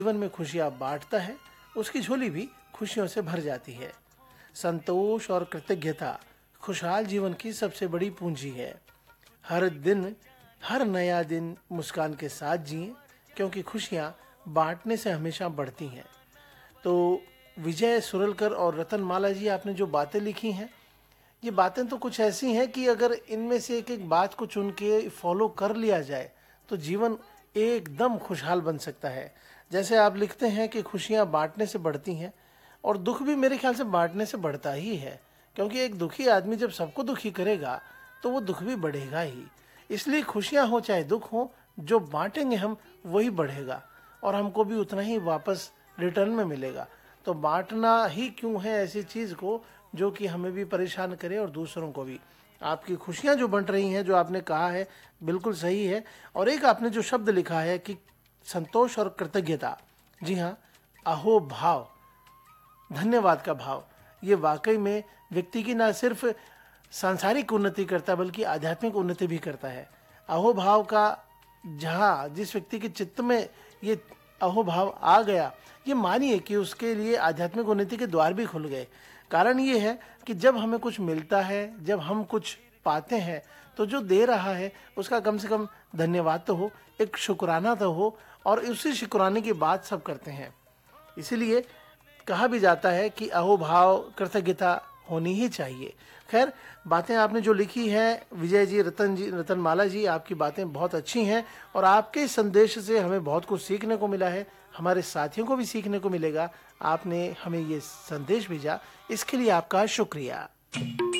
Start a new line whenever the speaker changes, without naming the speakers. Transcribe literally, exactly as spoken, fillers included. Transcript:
जीवन में खुशियां बांटता है, उसकी झोली भी खुशियों से भर जाती है। संतोष और कृतज्ञता खुशहाल जीवन की सबसे बड़ी पूंजी है। हर दिन, हर नया दिन मुस्कान के साथ जिएं, क्योंकि खुशियां बांटने से हमेशा बढ़ती हैं। तो विजय सुरलकर और रतनमाला जी, आपने जो बातें लिखी हैं, ये बातें तो कुछ ऐसी हैं कि अगर इनमें से एक एक बात को चुन के फॉलो कर लिया जाए तो जीवन एकदम खुशहाल बन सकता है। जैसे आप लिखते हैं कि खुशियां बांटने से बढ़ती हैं, और दुख भी मेरे ख्याल से बांटने से बढ़ता ही है, क्योंकि एक दुखी आदमी जब सबको दुखी करेगा तो वो दुख भी बढ़ेगा ही। इसलिए खुशियां हो चाहे दुख हो, जो बांटेंगे हम वही बढ़ेगा और हमको भी उतना ही वापस रिटर्न में मिलेगा। तो बांटना ही क्यों है ऐसी चीज को जो कि हमें भी परेशान करे और दूसरों को भी। आपकी खुशियां जो बंट रही हैं, जो आपने कहा है, बिल्कुल सही है। और एक आपने जो शब्द लिखा है कि संतोष और कृतज्ञता, जी हाँ, अहो भाव, धन्यवाद का भाव, ये वाकई में व्यक्ति की ना सिर्फ सांसारिक उन्नति करता बल्कि आध्यात्मिक उन्नति भी करता है। अहोभाव का जहाँ जिस व्यक्ति के चित्त में ये अहोभाव आ गया, ये मानिए कि उसके लिए आध्यात्मिक उन्नति के द्वार भी खुल गए। कारण ये है कि जब हमें कुछ मिलता है, जब हम कुछ पाते हैं, तो जो दे रहा है उसका कम से कम धन्यवाद तो हो, एक शुक्राना तो हो, और उसी शुक्राने की बात सब करते हैं। इसीलिए कहा भी जाता है कि अहोभाव कृतज्ञता होनी ही चाहिए। खैर, बातें आपने जो लिखी है विजय जी, रतन जी, रतनमाला जी, आपकी बातें बहुत अच्छी हैं और आपके संदेश से हमें बहुत कुछ सीखने को मिला है। हमारे साथियों को भी सीखने को मिलेगा। आपने हमें ये संदेश भेजा, इसके लिए आपका शुक्रिया।